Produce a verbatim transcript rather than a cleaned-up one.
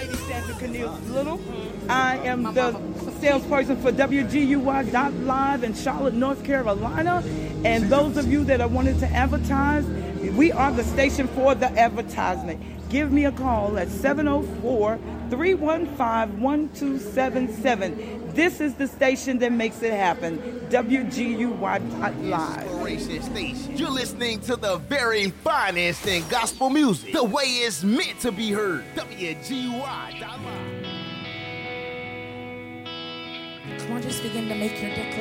Lady Sandra Cornelius Little. I am the salesperson for W G U Y dot live in Charlotte, North Carolina. And those of you that are wanting to advertise, we are the station for the advertisement. Give me a call at seven oh four, three one five, one two seven seven. This is the station that makes it happen. W G U Y dot live. Inspiration Station. You're listening to the very finest in gospel music, the way it's meant to be heard. W G U Y dot live. Come on, just begin to make your declaration.